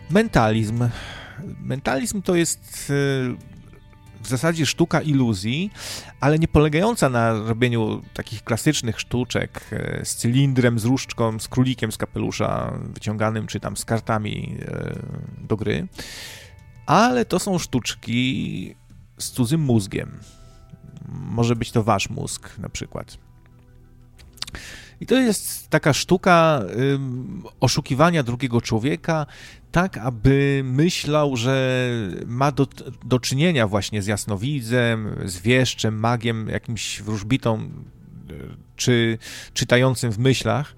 Mentalizm. Mentalizm to jest w zasadzie sztuka iluzji, ale nie polegająca na robieniu takich klasycznych sztuczek z cylindrem, z różdżką, z królikiem z kapelusza wyciąganym, czy tam z kartami do gry, ale to są sztuczki z cudzym mózgiem. Może być to wasz mózg na przykład. I to jest taka sztuka oszukiwania drugiego człowieka, tak aby myślał, że ma do czynienia właśnie z jasnowidzem, z wieszczem, magiem, jakimś wróżbitą, czy czytającym w myślach.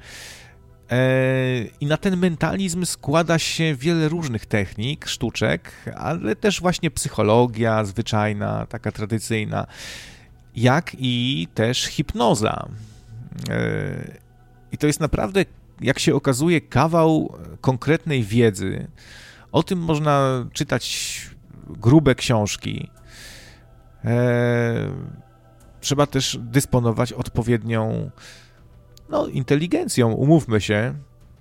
I na ten mentalizm składa się wiele różnych technik, sztuczek, ale też właśnie psychologia zwyczajna, taka tradycyjna, jak i też hipnoza. I to jest naprawdę, jak się okazuje, kawał konkretnej wiedzy. O tym można czytać grube książki. Trzeba też dysponować odpowiednią inteligencją, umówmy się,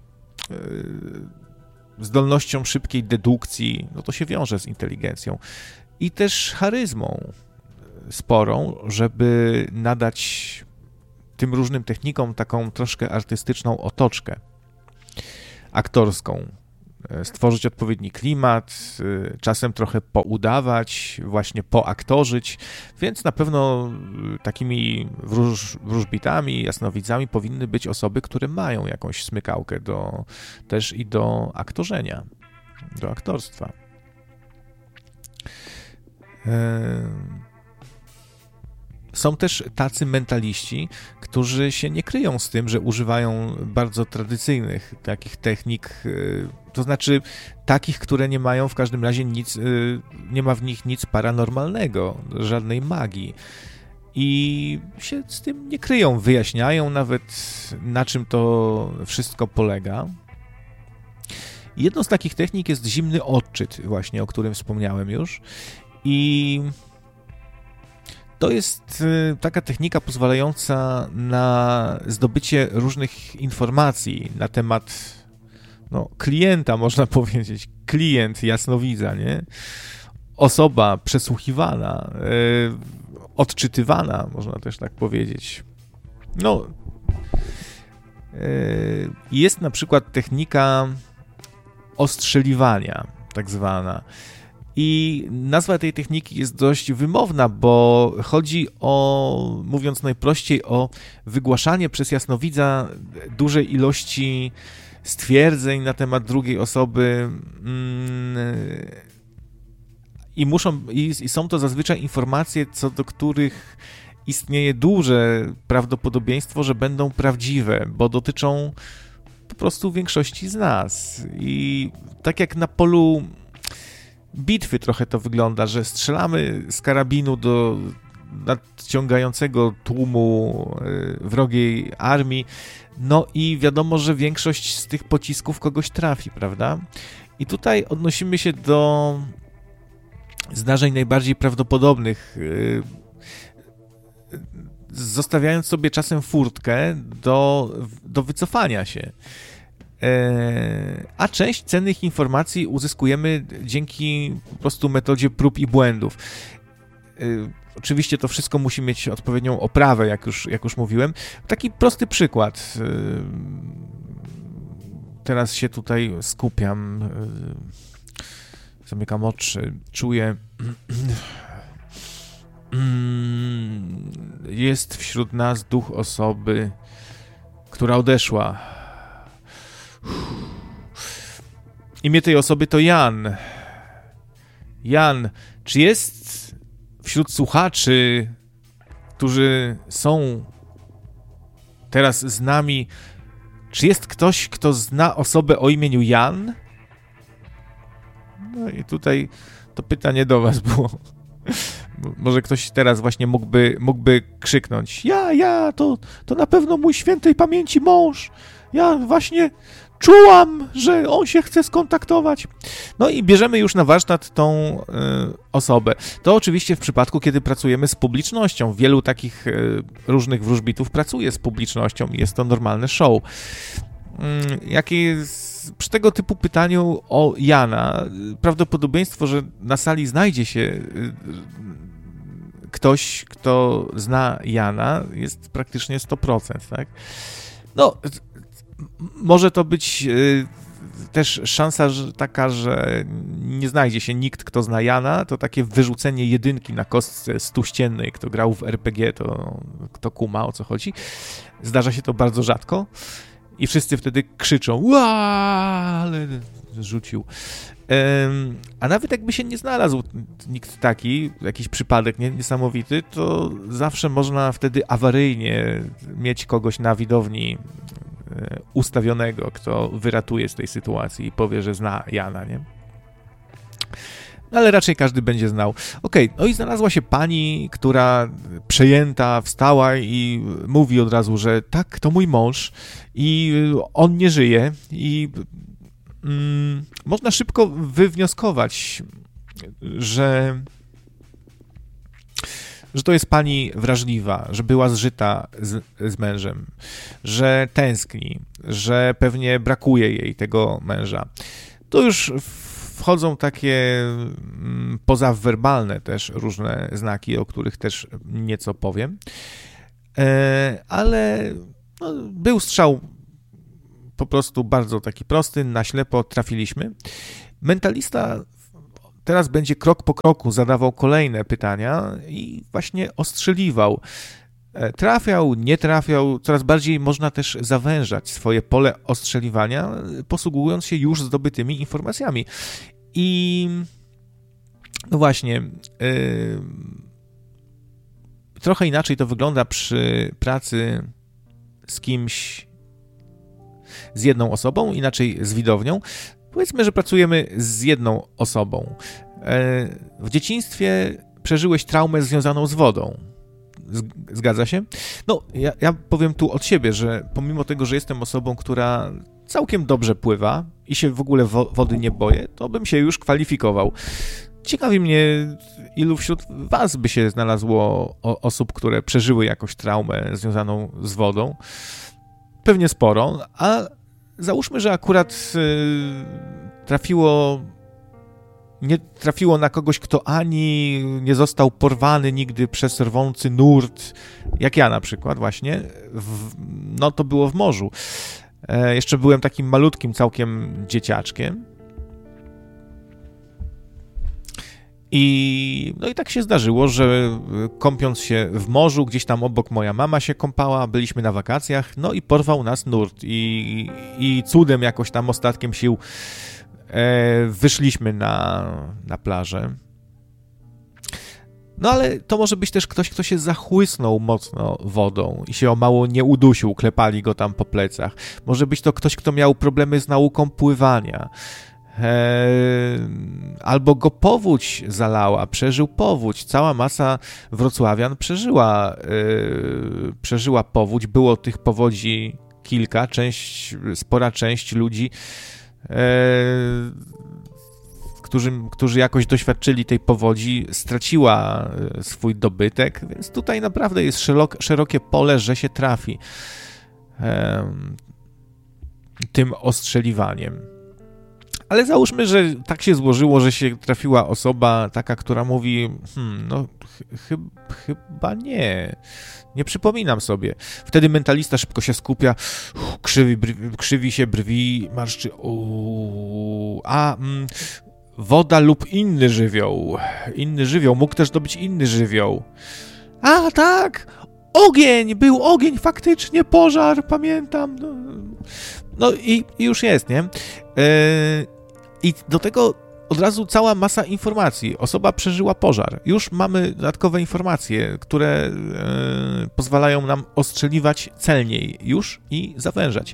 zdolnością szybkiej dedukcji, to się wiąże z inteligencją, i też charyzmą sporą, żeby nadać tym różnym technikom taką troszkę artystyczną otoczkę aktorską, stworzyć odpowiedni klimat, czasem trochę poudawać, właśnie poaktorzyć, więc na pewno takimi wróżbitami, jasnowidzami powinny być osoby, które mają jakąś smykałkę też i do aktorzenia, do aktorstwa. Są też tacy mentaliści, którzy się nie kryją z tym, że używają bardzo tradycyjnych takich technik, to znaczy takich, które nie mają w każdym razie nic, nie ma w nich nic paranormalnego, żadnej magii. I się z tym nie kryją, wyjaśniają nawet, na czym to wszystko polega. Jedną z takich technik jest zimny odczyt, właśnie o którym wspomniałem już. I to jest taka technika pozwalająca na zdobycie różnych informacji na temat klienta, można powiedzieć. Klient jasnowidza, nie? Osoba przesłuchiwana, odczytywana, można też tak powiedzieć. Jest na przykład technika ostrzeliwania, tak zwana. I nazwa tej techniki jest dość wymowna, bo chodzi o, mówiąc najprościej, o wygłaszanie przez jasnowidza dużej ilości stwierdzeń na temat drugiej osoby i są to zazwyczaj informacje, co do których istnieje duże prawdopodobieństwo, że będą prawdziwe, bo dotyczą po prostu większości z nas. I tak jak na polu bitwy trochę to wygląda, że strzelamy z karabinu do nadciągającego tłumu wrogiej armii, i wiadomo, że większość z tych pocisków kogoś trafi, prawda? I tutaj odnosimy się do zdarzeń najbardziej prawdopodobnych, zostawiając sobie czasem furtkę do wycofania się. A część cennych informacji uzyskujemy dzięki po prostu metodzie prób i błędów. Oczywiście to wszystko musi mieć odpowiednią oprawę, jak już mówiłem. Taki prosty przykład. Teraz się tutaj skupiam. Zamykam oczy. Czuję... Jest wśród nas duch osoby, która odeszła. Imię tej osoby to Jan. Jan, czy jest wśród słuchaczy, którzy są teraz z nami, czy jest ktoś, kto zna osobę o imieniu Jan? I tutaj to pytanie do was było. Może ktoś teraz właśnie mógłby krzyknąć: to na pewno mój świętej pamięci mąż. Ja właśnie czułam, że on się chce skontaktować. I bierzemy już na warsztat tą osobę. To oczywiście w przypadku, kiedy pracujemy z publicznością. Wielu takich różnych wróżbitów pracuje z publicznością i jest to normalne show. jakie jest przy tego typu pytaniu o Jana prawdopodobieństwo, że na sali znajdzie się ktoś, kto zna Jana, jest praktycznie 100%, tak? No, może to być też szansa taka, że nie znajdzie się nikt, kto zna Jana, to takie wyrzucenie jedynki na kostce stuściennej, kto grał w RPG, to kto kuma, o co chodzi. Zdarza się to bardzo rzadko i wszyscy wtedy krzyczą, ła, ale rzucił. A nawet jakby się nie znalazł nikt taki, jakiś przypadek niesamowity, to zawsze można wtedy awaryjnie mieć kogoś na widowni ustawionego, kto wyratuje z tej sytuacji i powie, że zna Jana, nie? No ale raczej każdy będzie znał. Okej, no i znalazła się pani, która przejęta wstała i mówi od razu, że tak, to mój mąż i on nie żyje i można szybko wywnioskować, że to jest pani wrażliwa, że była zżyta z mężem, że tęskni, że pewnie brakuje jej tego męża. To już wchodzą takie pozawerbalne też różne znaki, o których też nieco powiem, ale no, był strzał po prostu bardzo taki prosty, na ślepo trafiliśmy. Mentalista teraz będzie krok po kroku zadawał kolejne pytania i właśnie ostrzeliwał. Trafiał, nie trafiał, coraz bardziej można też zawężać swoje pole ostrzeliwania, posługując się już zdobytymi informacjami. I no właśnie, trochę inaczej to wygląda przy pracy z kimś, z jedną osobą, inaczej z widownią. Powiedzmy, że pracujemy z jedną osobą. W dzieciństwie przeżyłeś traumę związaną z wodą. Zgadza się? No, ja powiem tu od siebie, że pomimo tego, że jestem osobą, która całkiem dobrze pływa i się w ogóle wody nie boję, to bym się już kwalifikował. Ciekawi mnie, ilu wśród was by się znalazło osób, które przeżyły jakąś traumę związaną z wodą. Pewnie sporo, a załóżmy, że akurat nie trafiło na kogoś, kto ani nie został porwany nigdy przez rwący nurt, jak ja na przykład właśnie, no to było w morzu. Jeszcze byłem takim malutkim całkiem dzieciaczkiem. No i tak się zdarzyło, że kąpiąc się w morzu, gdzieś tam obok moja mama się kąpała, byliśmy na wakacjach, no i porwał nas nurt i cudem jakoś tam ostatkiem sił wyszliśmy na plażę. No ale to może być też ktoś, kto się zachłysnął mocno wodą i się o mało nie udusił, klepali go tam po plecach. Może być to ktoś, kto miał problemy z nauką pływania. Albo go powódź zalała, przeżył powódź. Cała masa wrocławian przeżyła powódź. Było tych powodzi kilka, spora część ludzi, którzy jakoś doświadczyli tej powodzi, straciła swój dobytek, więc tutaj naprawdę jest szerokie pole, że się trafi tym ostrzeliwaniem. Ale załóżmy, że tak się złożyło, że się trafiła osoba taka, która mówi, no chyba nie przypominam sobie. Wtedy mentalista szybko się skupia, krzywi się brwi, marszczy, woda lub inny żywioł, mógł też to być inny żywioł. A tak, był ogień, faktycznie, pożar, pamiętam. No i już jest, nie? I do tego od razu cała masa informacji. Osoba przeżyła pożar. Już mamy dodatkowe informacje, które pozwalają nam ostrzeliwać celniej już i zawężać.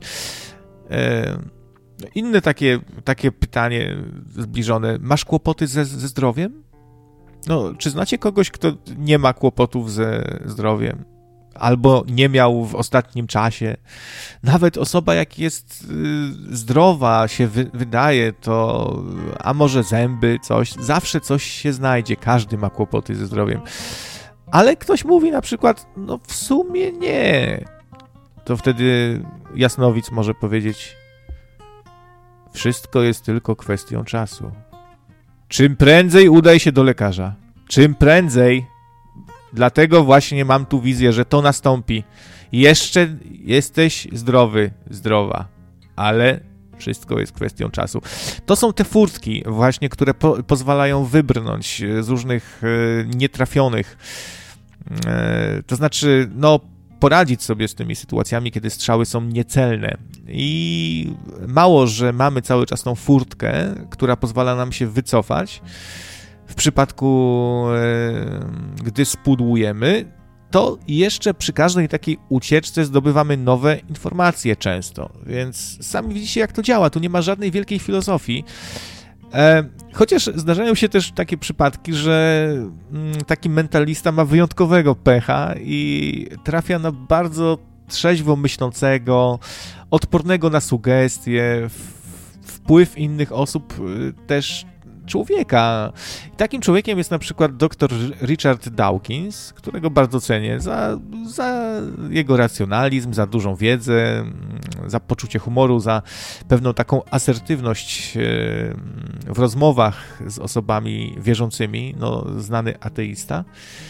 Inne takie pytanie zbliżone. Masz kłopoty ze zdrowiem? No, czy znacie kogoś, kto nie ma kłopotów ze zdrowiem? Albo nie miał w ostatnim czasie. Nawet osoba, jak jest zdrowa, się wydaje, to a może zęby, zawsze coś się znajdzie. Każdy ma kłopoty ze zdrowiem. Ale ktoś mówi na przykład, no w sumie nie. to wtedy jasnowic może powiedzieć: wszystko jest tylko kwestią czasu. Czym prędzej udaj się do lekarza. Czym prędzej. Dlatego właśnie mam tu wizję, że to nastąpi. Jeszcze jesteś zdrowy, zdrowa, ale wszystko jest kwestią czasu. To są te furtki właśnie, które pozwalają wybrnąć z różnych nietrafionych, to znaczy, poradzić sobie z tymi sytuacjami, kiedy strzały są niecelne. I mało, że mamy cały czas tą furtkę, która pozwala nam się wycofać w przypadku, gdy spudłujemy, to jeszcze przy każdej takiej ucieczce zdobywamy nowe informacje często. Więc sami widzicie, jak to działa. Tu nie ma żadnej wielkiej filozofii. Chociaż zdarzają się też takie przypadki, że taki mentalista ma wyjątkowego pecha i trafia na bardzo trzeźwo myślącego, odpornego na sugestie, wpływ innych osób też człowieka. I takim człowiekiem jest na przykład dr Richard Dawkins, którego bardzo cenię za jego racjonalizm, za dużą wiedzę, za poczucie humoru, za pewną taką asertywność w rozmowach z osobami wierzącymi, znany ateista.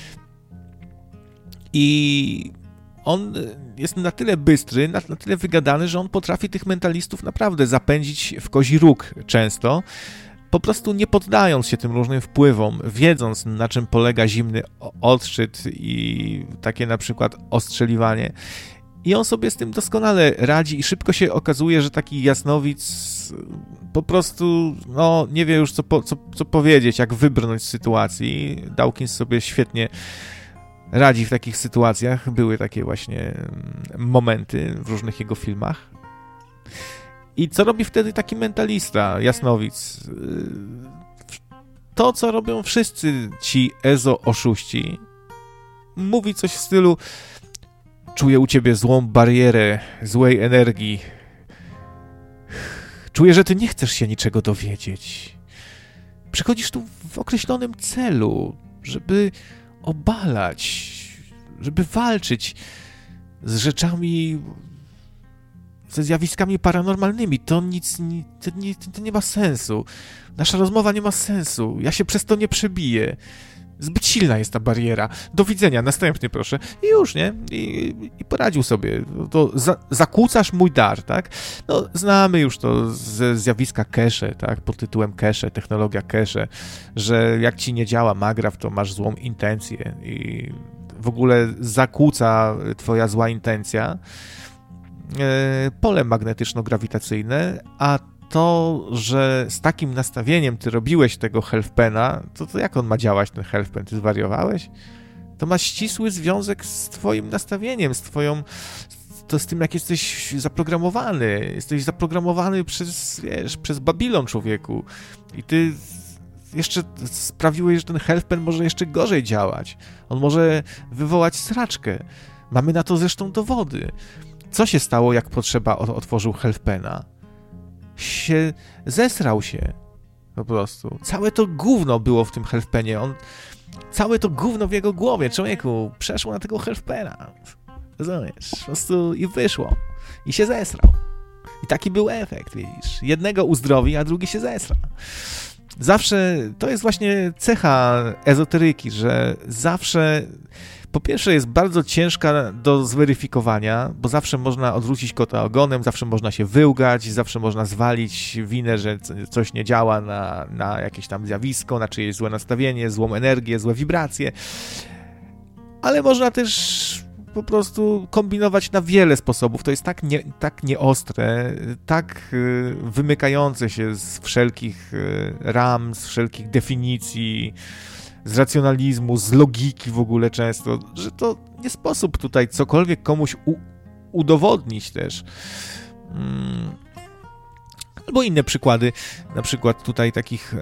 I on jest na tyle bystry, na tyle wygadany, że on potrafi tych mentalistów naprawdę zapędzić w kozi róg często, po prostu nie poddając się tym różnym wpływom, wiedząc, na czym polega zimny odszczyt i takie na przykład ostrzeliwanie. I on sobie z tym doskonale radzi i szybko się okazuje, że taki jasnowic po prostu nie wie już co powiedzieć, jak wybrnąć z sytuacji. Dawkins sobie świetnie radzi w takich sytuacjach. Były takie właśnie momenty w różnych jego filmach. I co robi wtedy taki mentalista, jasnowic? To, co robią wszyscy ci ezo-oszuści. Mówi coś w stylu: czuję u ciebie złą barierę złej energii. Czuję, że ty nie chcesz się niczego dowiedzieć. Przychodzisz tu w określonym celu, żeby obalać, żeby walczyć z rzeczami, ze zjawiskami paranormalnymi. To nie ma sensu. Nasza rozmowa nie ma sensu. Ja się przez to nie przebiję. Zbyt silna jest ta bariera. Do widzenia, następnie proszę. I już, nie? I poradził sobie. To zakłócasz mój dar, tak? Znamy już to ze zjawiska cache, tak? Pod tytułem cache, technologia cache, że jak ci nie działa Magraf, to masz złą intencję i w ogóle zakłóca twoja zła intencja pole magnetyczno-grawitacyjne, a to, że z takim nastawieniem ty robiłeś tego Healthpena, to jak on ma działać, ten Healthpen? Ty zwariowałeś? To ma ścisły związek z twoim nastawieniem, z tym, jak jesteś zaprogramowany. Jesteś zaprogramowany przez Babilon, człowieku. I ty jeszcze sprawiłeś, że ten Healthpen może jeszcze gorzej działać. On może wywołać sraczkę. Mamy na to zresztą dowody. Co się stało, jak potrzeba otworzył Healthpena? Zesrał się. Po prostu. Całe to gówno było w tym Healthpenie. Całe to gówno w jego głowie, człowieku, przeszło na tego Healthpena. Rozumiesz? Po prostu i wyszło. I się zesrał. I taki był efekt, widzisz. Jednego uzdrowi, a drugi się zesra. Zawsze, to jest właśnie cecha ezoteryki, że zawsze, po pierwsze jest bardzo ciężka do zweryfikowania, bo zawsze można odwrócić kota ogonem, zawsze można się wyłgać, zawsze można zwalić winę, że coś nie działa na jakieś tam zjawisko, na czyjeś złe nastawienie, złą energię, złe wibracje, ale można też po prostu kombinować na wiele sposobów. To jest tak nieostre, tak wymykające się z wszelkich ram, z wszelkich definicji, z racjonalizmu, z logiki w ogóle często, że to nie sposób tutaj cokolwiek komuś udowodnić też. Albo inne przykłady, na przykład tutaj takich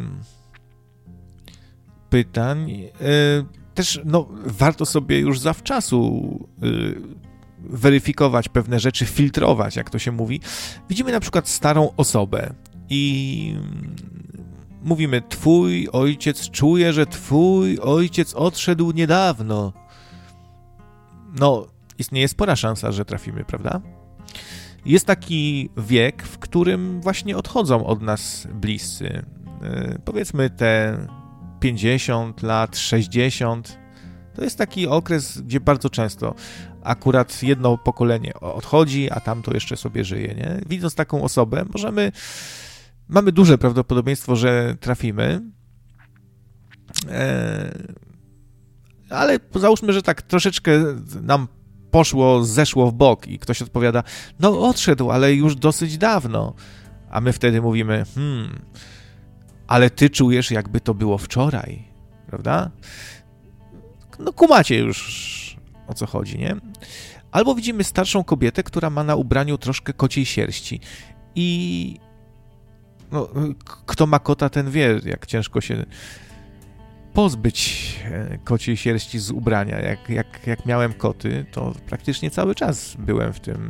pytań. Też warto sobie już zawczasu weryfikować pewne rzeczy, filtrować, jak to się mówi. Widzimy na przykład starą osobę i mówimy: twój ojciec czuje, że twój ojciec odszedł niedawno. istnieje spora szansa, że trafimy, prawda? Jest taki wiek, w którym właśnie odchodzą od nas bliscy. Powiedzmy te 50 lat, 60. To jest taki okres, gdzie bardzo często akurat jedno pokolenie odchodzi, a tamto jeszcze sobie żyje, nie? Widząc taką osobę, mamy duże prawdopodobieństwo, że trafimy, ale załóżmy, że tak troszeczkę nam zeszło w bok i ktoś odpowiada, no odszedł, ale już dosyć dawno, a my wtedy mówimy, ale ty czujesz, jakby to było wczoraj, prawda? No kumacie już, o co chodzi, nie? Albo widzimy starszą kobietę, która ma na ubraniu troszkę kociej sierści i no, kto ma kota, ten wie, jak ciężko się pozbyć kociej sierści z ubrania. Jak miałem koty, to praktycznie cały czas byłem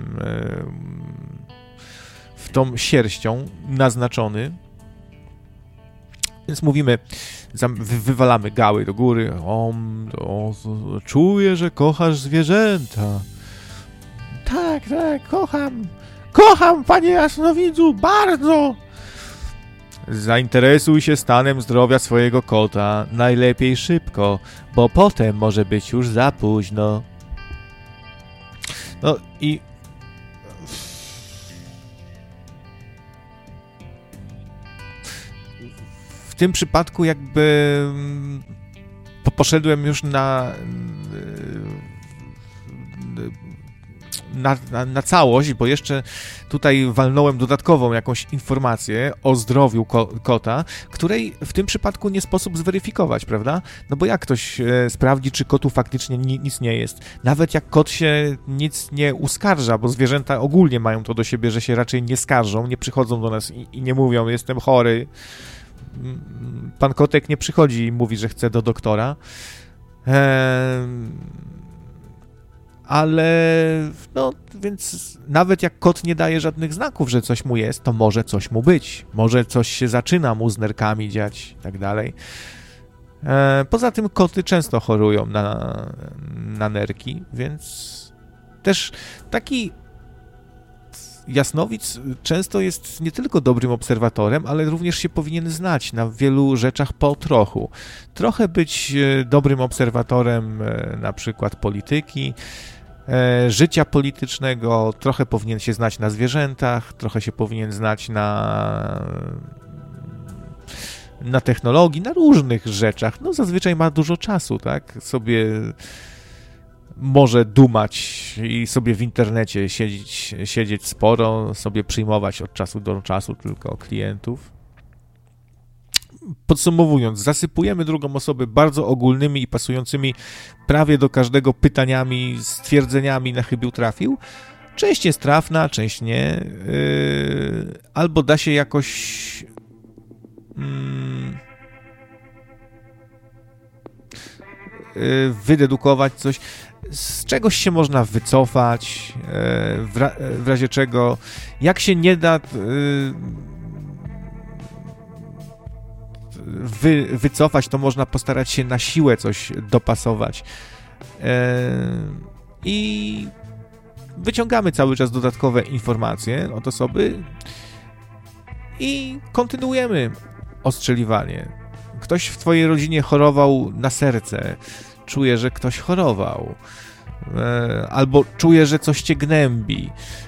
w tą sierścią naznaczony. Więc mówimy, wywalamy gały do góry. Czuję, że kochasz zwierzęta. Tak, kocham. Kocham, panie jasnowidzu, bardzo. Zainteresuj się stanem zdrowia swojego kota, najlepiej szybko, bo potem może być już za późno. No i w tym przypadku jakby poszedłem już na całość, bo jeszcze tutaj walnąłem dodatkową jakąś informację o zdrowiu kota, której w tym przypadku nie sposób zweryfikować, prawda? No bo jak ktoś sprawdzi, czy kotu faktycznie nic nie jest? Nawet jak kot się nic nie uskarża, bo zwierzęta ogólnie mają to do siebie, że się raczej nie skarżą, nie przychodzą do nas i nie mówią, jestem chory. Pan kotek nie przychodzi i mówi, że chce do doktora. Ale no, więc nawet jak kot nie daje żadnych znaków, że coś mu jest, to może coś mu być. Może coś się zaczyna mu z nerkami dziać i tak dalej. Poza tym koty często chorują na nerki, więc też taki jasnowic często jest nie tylko dobrym obserwatorem, ale również się powinien znać na wielu rzeczach po trochu. Trochę być dobrym obserwatorem na przykład polityki, życia politycznego, trochę powinien się znać na zwierzętach, trochę się powinien znać na technologii, na różnych rzeczach. No zazwyczaj ma dużo czasu, tak? Sobie może dumać i sobie w internecie siedzieć sporo, sobie przyjmować od czasu do czasu tylko klientów. Podsumowując, zasypujemy drugą osobę bardzo ogólnymi i pasującymi prawie do każdego pytaniami, stwierdzeniami na chybił trafił. Część jest trafna, część nie. Albo da się jakoś wydedukować coś, z czegoś się można wycofać, w razie czego, jak się nie da wycofać, to można postarać się na siłę coś dopasować. I wyciągamy cały czas dodatkowe informacje od osoby i kontynuujemy ostrzeliwanie. Ktoś w twojej rodzinie chorował na serce, czuje, że ktoś chorował, albo czuje, że coś cię gnębi.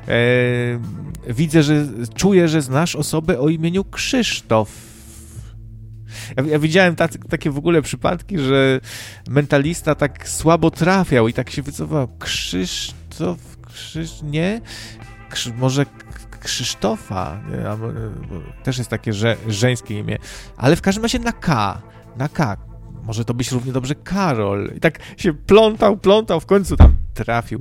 Czuję, że znasz osobę o imieniu Krzysztof. Ja widziałem takie w ogóle przypadki, że mentalista tak słabo trafiał i tak się wycofał. Krzysztof, nie? Może Krzysztofa, też jest takie żeńskie imię, ale w każdym razie na K. Może to być równie dobrze Karol. I tak się plątał, w końcu tam trafił.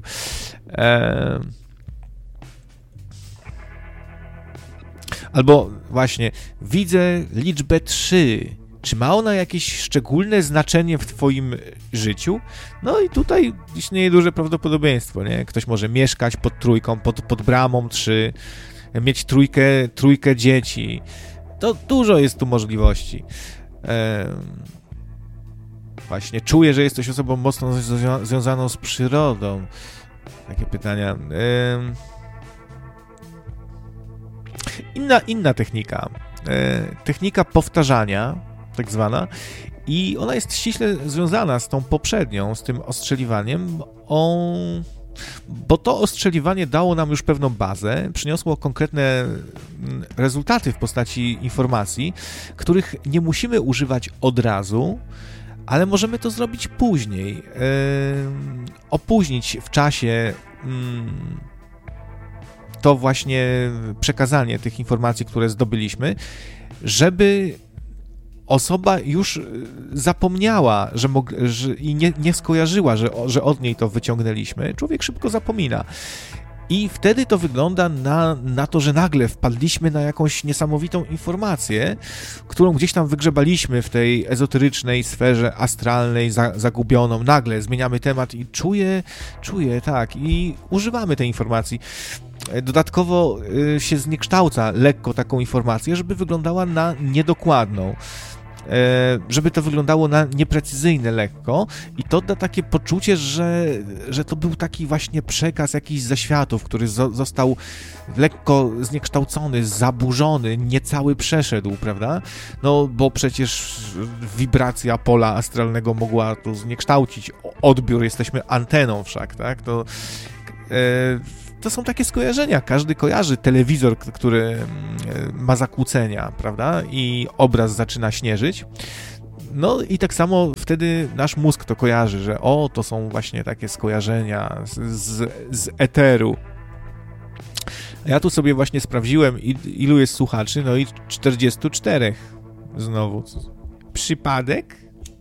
Albo właśnie, widzę liczbę 3. Czy ma ona jakieś szczególne znaczenie w twoim życiu? No i tutaj istnieje duże prawdopodobieństwo, nie? Ktoś może mieszkać pod trójką, pod bramą 3, mieć trójkę dzieci. To dużo jest tu możliwości. Właśnie, czuję, że jesteś osobą mocno związaną z przyrodą. Takie pytania. Inna technika. Technika powtarzania, tak zwana, i ona jest ściśle związana z tą poprzednią, z tym ostrzeliwaniem, bo to ostrzeliwanie dało nam już pewną bazę, przyniosło konkretne rezultaty w postaci informacji, których nie musimy używać od razu, ale możemy to zrobić później, opóźnić w czasie to właśnie przekazanie tych informacji, które zdobyliśmy, żeby osoba już zapomniała, i nie skojarzyła, że od niej to wyciągnęliśmy. Człowiek szybko zapomina. I wtedy to wygląda na to, że nagle wpadliśmy na jakąś niesamowitą informację, którą gdzieś tam wygrzebaliśmy w tej ezoterycznej sferze astralnej, zagubioną. Nagle zmieniamy temat i czuję, tak, i używamy tej informacji. Dodatkowo się zniekształca lekko taką informację, żeby wyglądała na niedokładną. Żeby to wyglądało na nieprecyzyjne lekko i to da takie poczucie, że to był taki właśnie przekaz jakichś zaświatów, który został lekko zniekształcony, zaburzony, niecały przeszedł, prawda? No, bo przecież wibracja pola astralnego mogła to zniekształcić odbiór, jesteśmy anteną wszak, tak? To są takie skojarzenia. Każdy kojarzy telewizor, który ma zakłócenia, prawda? I obraz zaczyna śnieżyć. No i tak samo wtedy nasz mózg to kojarzy, że to są właśnie takie skojarzenia z eteru. Ja tu sobie właśnie sprawdziłem, ilu jest słuchaczy, no i 44 znowu. Przypadek?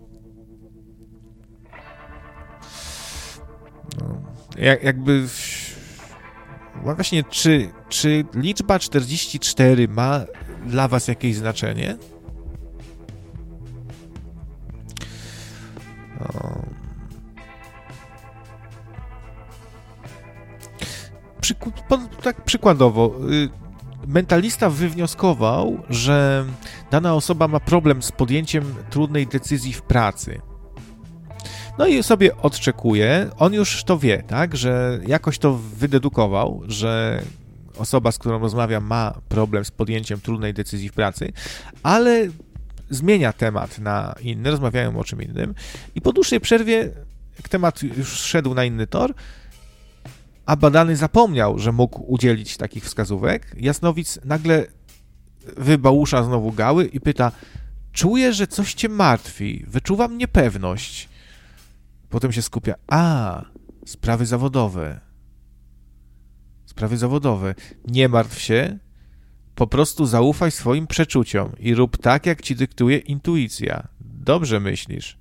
No, jakby... Właśnie, czy liczba 44 ma dla was jakieś znaczenie? Tak przykładowo, mentalista wywnioskował, że dana osoba ma problem z podjęciem trudnej decyzji w pracy. No i sobie odczekuje, on już to wie, tak, że jakoś to wydedukował, że osoba, z którą rozmawia, ma problem z podjęciem trudnej decyzji w pracy, ale zmienia temat na inny, rozmawiają o czym innym i po dłuższej przerwie, jak temat już szedł na inny tor, a badany zapomniał, że mógł udzielić takich wskazówek, jasnowic nagle wybałusza znowu gały i pyta: czuję, że coś cię martwi, wyczuwam niepewność. Potem się skupia: sprawy zawodowe. Sprawy zawodowe. Nie martw się, po prostu zaufaj swoim przeczuciom i rób tak, jak ci dyktuje intuicja. Dobrze myślisz.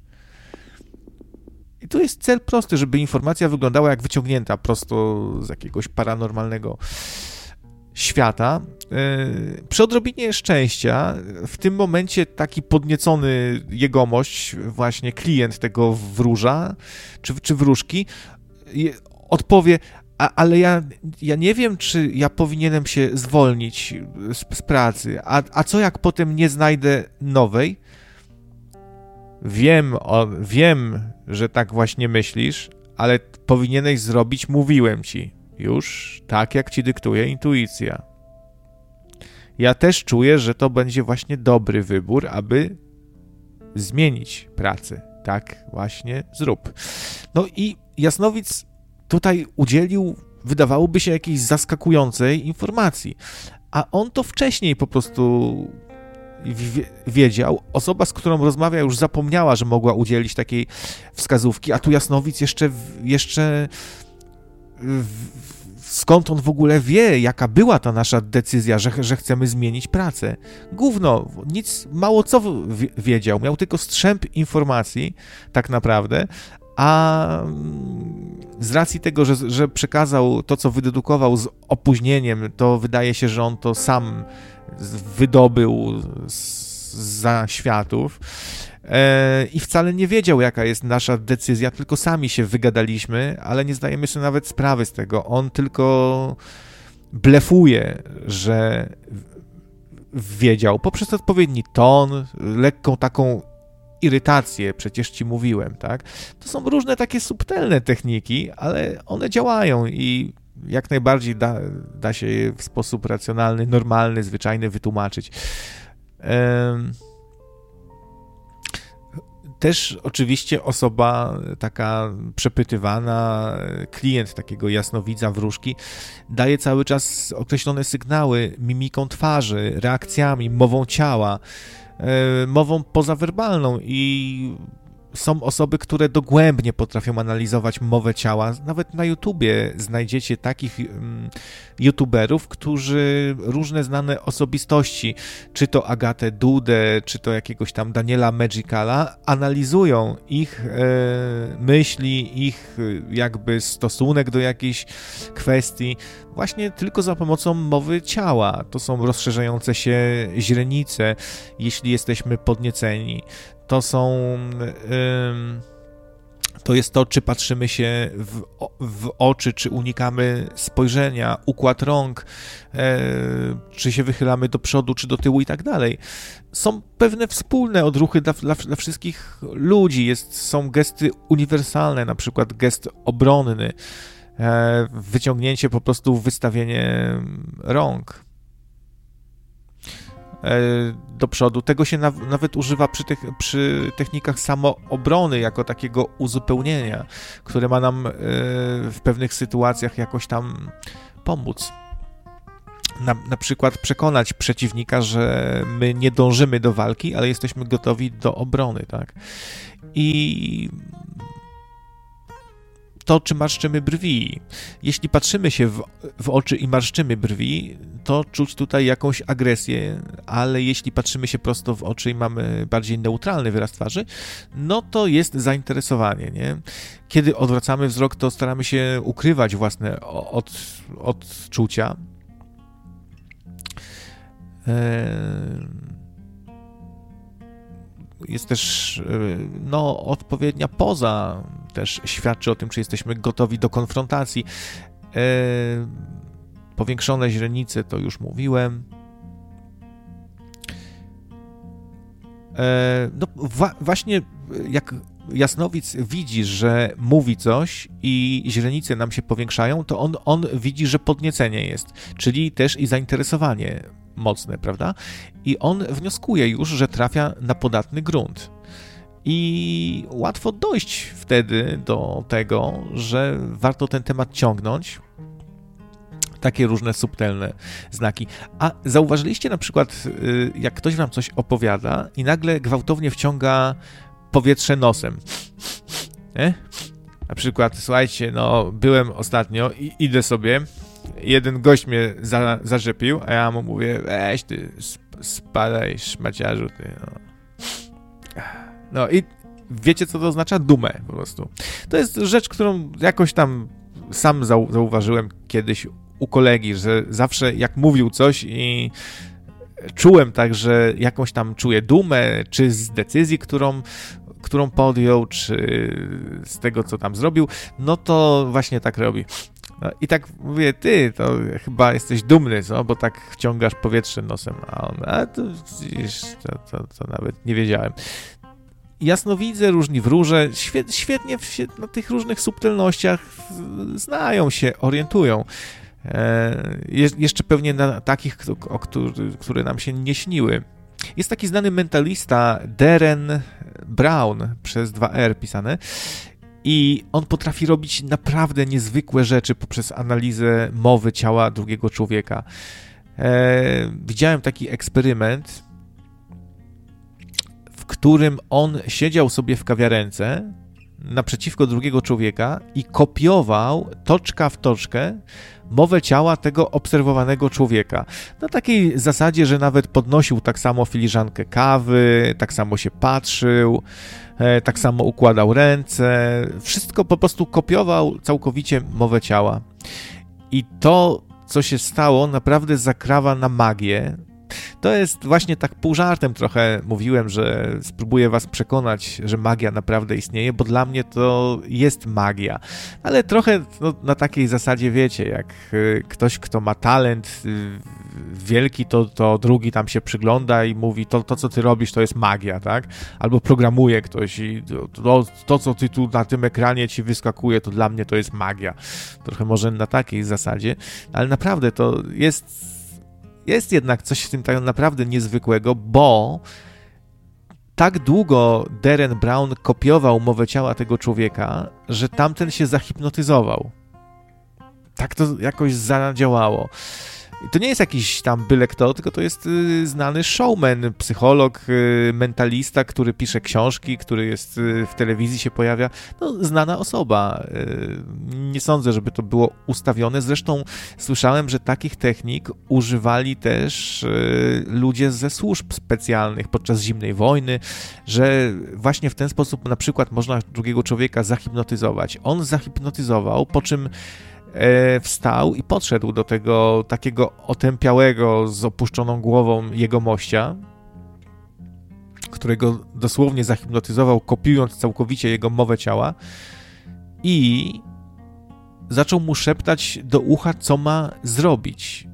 I tu jest cel prosty, żeby informacja wyglądała jak wyciągnięta prosto z jakiegoś paranormalnego świata. Przy odrobinie szczęścia w tym momencie taki podniecony jegomość, właśnie klient tego wróża czy wróżki, odpowie: ale ja nie wiem, czy ja powinienem się zwolnić z pracy, a co jak potem nie znajdę nowej? Wiem, że tak właśnie myślisz, ale powinieneś zrobić, mówiłem ci, już tak, jak ci dyktuje intuicja. Ja też czuję, że to będzie właśnie dobry wybór, aby zmienić pracę. Tak właśnie zrób. No i jasnowic tutaj udzielił, wydawałoby się, jakiejś zaskakującej informacji, a on to wcześniej po prostu wiedział. Osoba, z którą rozmawia, już zapomniała, że mogła udzielić takiej wskazówki, a tu jasnowic jeszcze skąd on w ogóle wie, jaka była ta nasza decyzja, że chcemy zmienić pracę. Gówno, mało co wiedział, miał tylko strzęp informacji tak naprawdę, a z racji tego, że przekazał to, co wydedukował z opóźnieniem, to wydaje się, że on to sam wydobył zza światów i wcale nie wiedział, jaka jest nasza decyzja, tylko sami się wygadaliśmy, ale nie zdajemy sobie nawet sprawy z tego. On tylko blefuje, że wiedział poprzez odpowiedni ton, lekką taką irytację, przecież ci mówiłem, tak? To są różne takie subtelne techniki, ale one działają i jak najbardziej da się je w sposób racjonalny, normalny, zwyczajny wytłumaczyć. Też oczywiście osoba taka przepytywana, klient takiego jasnowidza, wróżki, daje cały czas określone sygnały mimiką twarzy, reakcjami, mową ciała, mową pozawerbalną i są osoby, które dogłębnie potrafią analizować mowę ciała. Nawet na YouTubie znajdziecie takich YouTuberów, którzy różne znane osobistości, czy to Agatę Dudę, czy to jakiegoś tam Daniela Magicala, analizują ich myśli, ich jakby stosunek do jakiejś kwestii właśnie tylko za pomocą mowy ciała. To są rozszerzające się źrenice, jeśli jesteśmy podnieceni. To jest to, czy patrzymy się w oczy, czy unikamy spojrzenia, układ rąk, czy się wychylamy do przodu, czy do tyłu i tak dalej. Są pewne wspólne odruchy dla wszystkich ludzi. Są gesty uniwersalne, na przykład gest obronny, wyciągnięcie, po prostu wystawienie rąk do przodu. Tego się nawet używa przy technikach samoobrony, jako takiego uzupełnienia, które ma nam w pewnych sytuacjach jakoś tam pomóc. Na przykład przekonać przeciwnika, że my nie dążymy do walki, ale jesteśmy gotowi do obrony, tak? I to, czy marszczymy brwi. Jeśli patrzymy się w oczy i marszczymy brwi, to czuć tutaj jakąś agresję, ale jeśli patrzymy się prosto w oczy i mamy bardziej neutralny wyraz twarzy, no to jest zainteresowanie, nie? Kiedy odwracamy wzrok, to staramy się ukrywać własne odczucia. Jest też odpowiednia poza też świadczy o tym, czy jesteśmy gotowi do konfrontacji. Powiększone źrenice, to już mówiłem. Właśnie jak jasnowic widzi, że mówi coś i źrenice nam się powiększają, to on widzi, że podniecenie jest, czyli też i zainteresowanie mocne, prawda? I on wnioskuje już, że trafia na podatny grunt. I łatwo dojść wtedy do tego, że warto ten temat ciągnąć. Takie różne subtelne znaki. A zauważyliście na przykład, jak ktoś wam coś opowiada i nagle gwałtownie wciąga powietrze nosem. Nie? Na przykład, słuchajcie, byłem ostatnio i idę sobie, jeden gość mnie zarzepił, a ja mu mówię, weź ty, spadaj, szmaciarzu, ty, No i wiecie, co to oznacza? Dumę po prostu. To jest rzecz, którą jakoś tam sam zauważyłem kiedyś u kolegi, że zawsze jak mówił coś i czułem tak, że jakąś tam czuję dumę, czy z decyzji, którą podjął, czy z tego, co tam zrobił, no to właśnie tak robi. No i tak mówię, ty, to chyba jesteś dumny, co? Bo tak wciągasz powietrze nosem, a on, to nawet nie wiedziałem. Jasnowidze, różni wróże, świetnie na tych różnych subtelnościach znają się, orientują. Jeszcze pewnie na takich, które nam się nie śniły. Jest taki znany mentalista Derren Brown, przez 2R pisane, i on potrafi robić naprawdę niezwykłe rzeczy poprzez analizę mowy ciała drugiego człowieka. Widziałem taki eksperyment, w którym on siedział sobie w kawiarence naprzeciwko drugiego człowieka i kopiował toczka w toczkę mowę ciała tego obserwowanego człowieka. Na takiej zasadzie, że nawet podnosił tak samo filiżankę kawy, tak samo się patrzył, tak samo układał ręce. Wszystko po prostu kopiował całkowicie mowę ciała. I to, co się stało, naprawdę zakrawa na magię To jest właśnie tak pół żartem trochę mówiłem, że spróbuję was przekonać, że magia naprawdę istnieje, bo dla mnie to jest magia. Ale trochę na takiej zasadzie, wiecie, jak ktoś, kto ma talent wielki, to drugi tam się przygląda i mówi, to co ty robisz, to jest magia, tak? Albo programuje ktoś i to co ty tu na tym ekranie ci wyskakuje, to dla mnie to jest magia. Trochę może na takiej zasadzie, ale naprawdę to jest jednak coś w tym tak naprawdę niezwykłego, bo tak długo Derren Brown kopiował mowę ciała tego człowieka, że tamten się zahipnotyzował. Tak to jakoś zadziałało. I to nie jest jakiś tam byle kto, tylko to jest znany showman, psycholog, mentalista, który pisze książki, który jest w telewizji się pojawia. No, znana osoba. Nie sądzę, żeby to było ustawione. Zresztą słyszałem, że takich technik używali też ludzie ze służb specjalnych podczas zimnej wojny, że właśnie w ten sposób na przykład można drugiego człowieka zahipnotyzować. On zahipnotyzował, po czym wstał i podszedł do tego takiego otępiałego, z opuszczoną głową jegomościa, którego dosłownie zahipnotyzował, kopiując całkowicie jego mowę ciała i zaczął mu szeptać do ucha, co ma zrobić.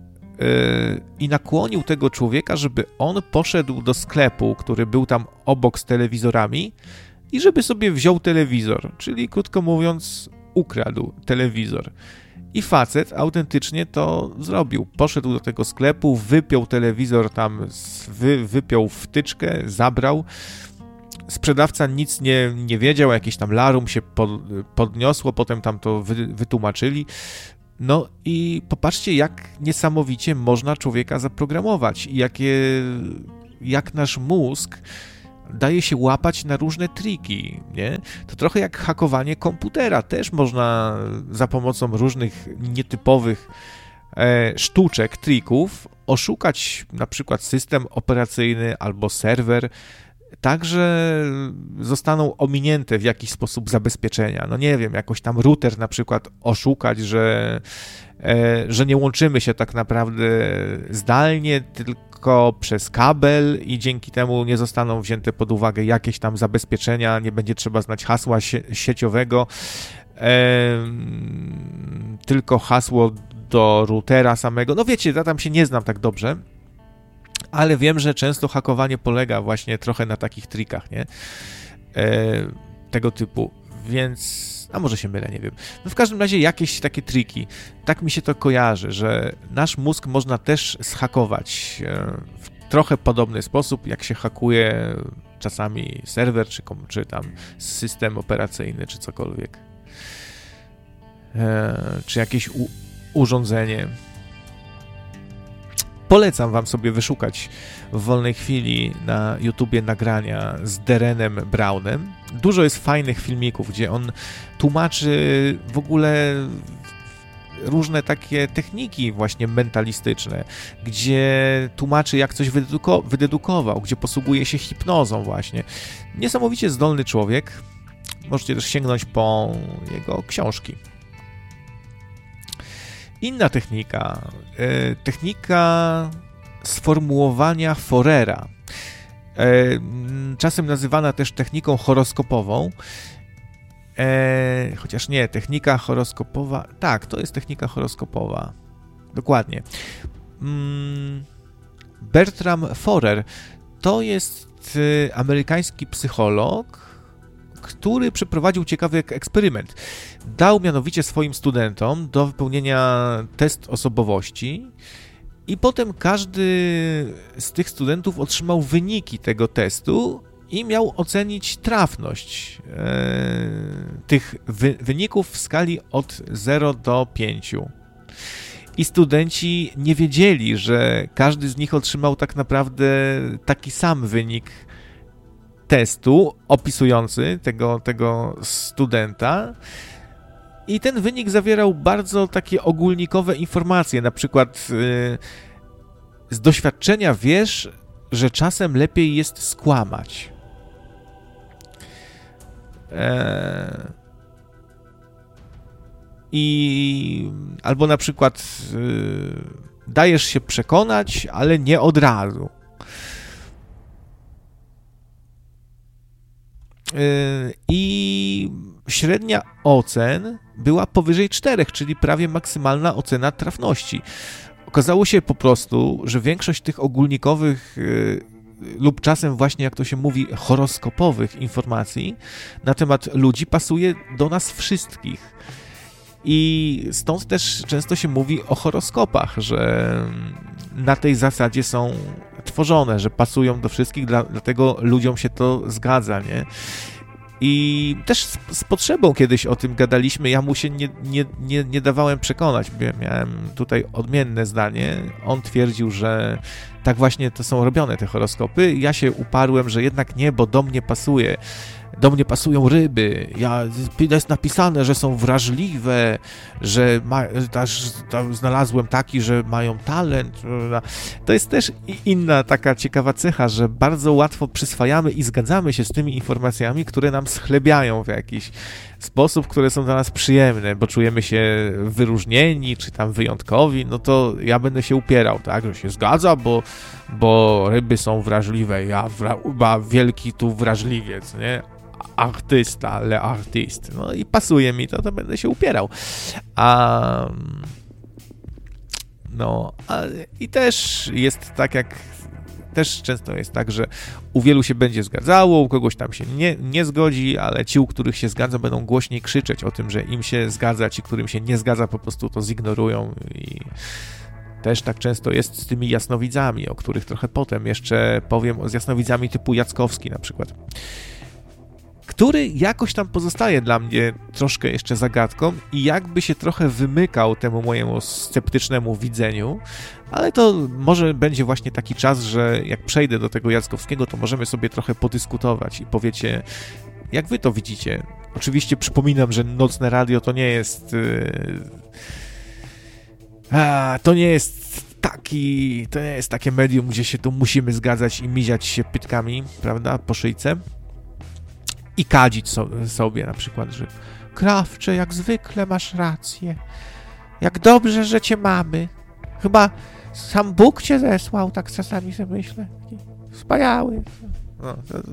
I nakłonił tego człowieka, żeby on poszedł do sklepu, który był tam obok z telewizorami i żeby sobie wziął telewizor, czyli krótko mówiąc ukradł telewizor. I facet autentycznie to zrobił. Poszedł do tego sklepu, wypiął telewizor tam, wypiął wtyczkę, zabrał. Sprzedawca nic nie wiedział, jakieś tam larum się podniosło, potem tam to wytłumaczyli. No i popatrzcie, jak niesamowicie można człowieka zaprogramować i jak nasz mózg daje się łapać na różne triki, nie? To trochę jak hakowanie komputera. Też można za pomocą różnych nietypowych sztuczek, trików oszukać na przykład system operacyjny albo serwer, tak, że zostaną ominięte w jakiś sposób zabezpieczenia. No nie wiem, jakoś tam router na przykład oszukać, że nie łączymy się tak naprawdę zdalnie, tylko przez kabel i dzięki temu nie zostaną wzięte pod uwagę jakieś tam zabezpieczenia, nie będzie trzeba znać hasła sieciowego, tylko hasło do routera samego. No wiecie, ja tam się nie znam tak dobrze, ale wiem, że często hakowanie polega właśnie trochę na takich trikach, nie? Tego typu, więc... A może się mylę, nie wiem. No w każdym razie jakieś takie triki. Tak mi się to kojarzy, że nasz mózg można też zhakować w trochę podobny sposób, jak się hakuje czasami serwer, czy tam system operacyjny, czy cokolwiek. Czy jakieś urządzenie. Polecam wam sobie wyszukać w wolnej chwili na YouTubie nagrania z Derrenem Brownem. Dużo jest fajnych filmików, gdzie on tłumaczy w ogóle różne takie techniki właśnie mentalistyczne, gdzie tłumaczy, jak coś wydedukował, gdzie posługuje się hipnozą właśnie. Niesamowicie zdolny człowiek. Możecie też sięgnąć po jego książki. Inna technika sformułowania Forera, czasem nazywana też techniką horoskopową, chociaż nie, technika horoskopowa, tak, to jest technika horoskopowa, dokładnie. Bertram Forer to jest amerykański psycholog, który przeprowadził ciekawy eksperyment. Dał mianowicie swoim studentom do wypełnienia test osobowości i potem każdy z tych studentów otrzymał wyniki tego testu i miał ocenić trafność tych wyników w skali od 0 do 5. I studenci nie wiedzieli, że każdy z nich otrzymał tak naprawdę taki sam wynik testu opisujący tego studenta i ten wynik zawierał bardzo takie ogólnikowe informacje, na przykład z doświadczenia wiesz, że czasem lepiej jest skłamać. Albo na przykład dajesz się przekonać, ale nie od razu. I średnia ocen była powyżej 4, czyli prawie maksymalna ocena trafności. Okazało się po prostu, że większość tych ogólnikowych lub czasem właśnie, jak to się mówi, horoskopowych informacji na temat ludzi pasuje do nas wszystkich. I stąd też często się mówi o horoskopach, że na tej zasadzie są tworzone, że pasują do wszystkich, dlatego ludziom się to zgadza, nie? I też z potrzebą kiedyś o tym gadaliśmy, ja mu się nie dawałem przekonać, bo miałem tutaj odmienne zdanie. On twierdził, że tak właśnie to są robione te horoskopy. Ja się uparłem, że jednak nie, bo do mnie pasuje. Do mnie pasują ryby. Jest napisane, że są wrażliwe, że znalazłem taki, że mają talent. To jest też inna taka ciekawa cecha, że bardzo łatwo przyswajamy i zgadzamy się z tymi informacjami, które nam schlebiają w jakiś sposób, które są dla nas przyjemne, bo czujemy się wyróżnieni, czy tam wyjątkowi, no to ja będę się upierał, tak, że się zgadza, bo ryby są wrażliwe. Ja wielki tu wrażliwiec, nie? Artysta, le artist. No i pasuje mi to będę się upierał. I też jest tak, jak też często jest tak, że u wielu się będzie zgadzało, u kogoś tam się nie zgodzi, ale ci, u których się zgadza, będą głośniej krzyczeć o tym, że im się zgadza, ci, którym się nie zgadza, po prostu to zignorują i też tak często jest z tymi jasnowidzami, o których trochę potem jeszcze powiem, z jasnowidzami typu Jackowski na przykład, który jakoś tam pozostaje dla mnie troszkę jeszcze zagadką i jakby się trochę wymykał temu mojemu sceptycznemu widzeniu, ale to może będzie właśnie taki czas, że jak przejdę do tego Jackowskiego, to możemy sobie trochę podyskutować i powiecie, jak wy to widzicie. Oczywiście przypominam, że Nocne Radio to nie jest takie medium, gdzie się tu musimy zgadzać i miziać się pytkami, prawda, po szyjce. I kadzić sobie na przykład, że Krawcze, jak zwykle masz rację. Jak dobrze, że cię mamy. Chyba sam Bóg cię zesłał, tak czasami sobie myślę. Wspaniały. No,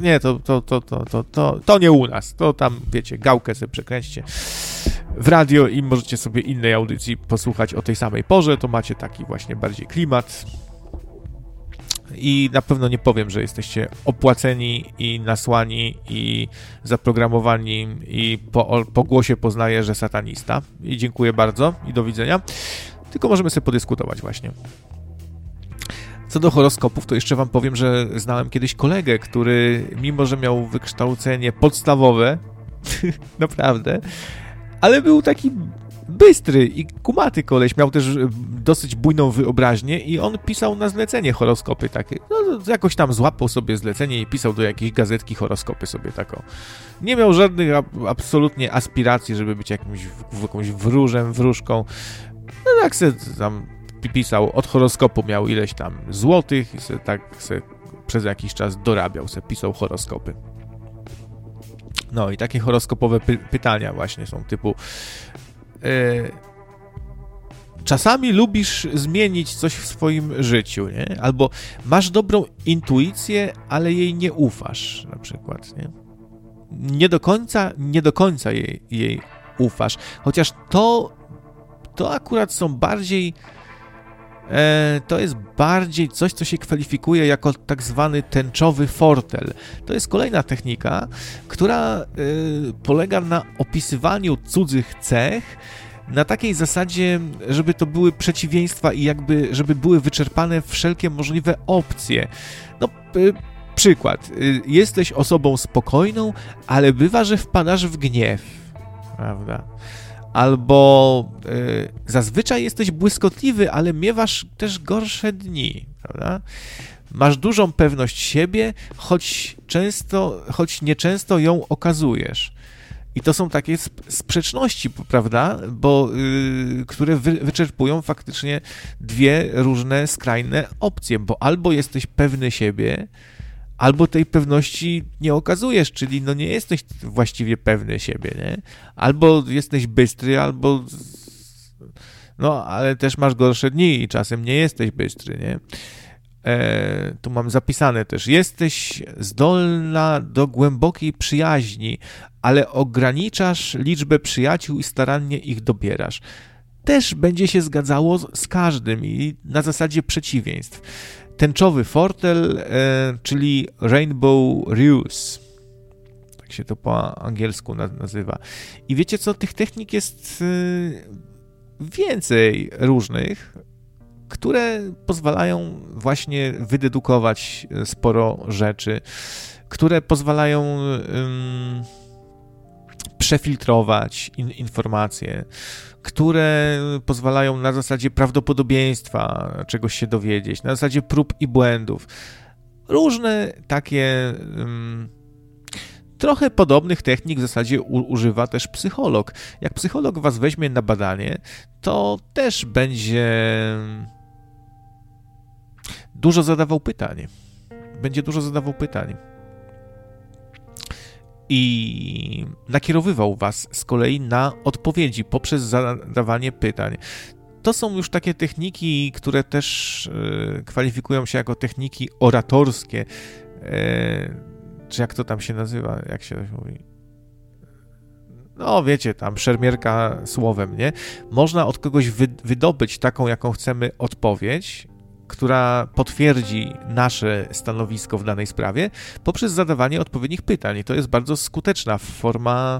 to nie u nas. To tam, wiecie, gałkę sobie przekręćcie w radio i możecie sobie innej audycji posłuchać o tej samej porze. To macie taki właśnie bardziej klimat. I na pewno nie powiem, że jesteście opłaceni i nasłani i zaprogramowani i po głosie poznaję, że satanista. I dziękuję bardzo i do widzenia. Tylko możemy sobie podyskutować właśnie. Co do horoskopów, to jeszcze wam powiem, że znałem kiedyś kolegę, który mimo, że miał wykształcenie podstawowe, naprawdę, ale był taki bystry i kumaty koleś, miał też dosyć bujną wyobraźnię i on pisał na zlecenie horoskopy takie. No, jakoś tam złapał sobie zlecenie i pisał do jakiejś gazetki horoskopy sobie taką. Nie miał żadnych absolutnie aspiracji, żeby być jakąś wróżką. No tak se tam pisał, od horoskopu miał ileś tam złotych i se przez jakiś czas dorabiał, pisał horoskopy. No i takie horoskopowe pytania właśnie są typu czasami lubisz zmienić coś w swoim życiu, nie? Albo masz dobrą intuicję, ale jej nie ufasz, na przykład, nie? Nie do końca jej ufasz, chociaż to akurat są bardziej to jest bardziej coś, co się kwalifikuje jako tak zwany tęczowy fortel. To jest kolejna technika, która polega na opisywaniu cudzych cech na takiej zasadzie, żeby to były przeciwieństwa i jakby, żeby były wyczerpane wszelkie możliwe opcje. No, przykład. Jesteś osobą spokojną, ale bywa, że wpadasz w gniew, prawda? Albo zazwyczaj jesteś błyskotliwy, ale miewasz też gorsze dni, prawda? Masz dużą pewność siebie, choć nieczęsto ją okazujesz. I to są takie sprzeczności, prawda? Które wyczerpują faktycznie dwie różne skrajne opcje, bo albo jesteś pewny siebie, albo tej pewności nie okazujesz, czyli no nie jesteś właściwie pewny siebie, nie? Albo jesteś bystry, albo No, ale też masz gorsze dni i czasem nie jesteś bystry, nie? Tu mam zapisane też, jesteś zdolna do głębokiej przyjaźni, ale ograniczasz liczbę przyjaciół i starannie ich dobierasz. Też będzie się zgadzało z każdym i na zasadzie przeciwieństw. Tęczowy fortel, czyli Rainbow Ruse. Tak się to po angielsku nazywa. I wiecie co, tych technik jest więcej różnych, które pozwalają właśnie wydedukować sporo rzeczy, które pozwalają przefiltrować informacje, które pozwalają na zasadzie prawdopodobieństwa czegoś się dowiedzieć, na zasadzie prób i błędów. Różne takie trochę podobnych technik w zasadzie używa też psycholog. Jak psycholog was weźmie na badanie, to też będzie dużo zadawał pytań. Będzie dużo zadawał pytań. I nakierowywał was z kolei na odpowiedzi poprzez zadawanie pytań. To są już takie techniki, które też kwalifikują się jako techniki oratorskie, czy jak to tam się nazywa, jak się to mówi? No wiecie, tam szermierka słowem, nie? Można od kogoś wydobyć taką, jaką chcemy odpowiedź, która potwierdzi nasze stanowisko w danej sprawie poprzez zadawanie odpowiednich pytań. I to jest bardzo skuteczna forma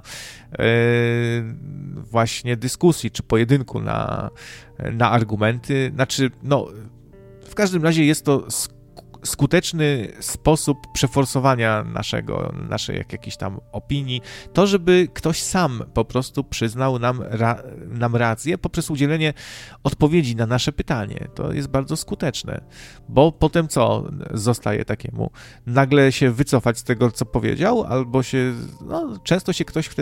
właśnie dyskusji czy pojedynku na argumenty. Znaczy, no, w każdym razie jest to skuteczny sposób przeforsowania naszej jakiejś tam opinii, to żeby ktoś sam po prostu przyznał nam rację poprzez udzielenie odpowiedzi na nasze pytanie. To jest bardzo skuteczne, bo potem co zostaje takiemu? Nagle się wycofać z tego, co powiedział, albo często się ktoś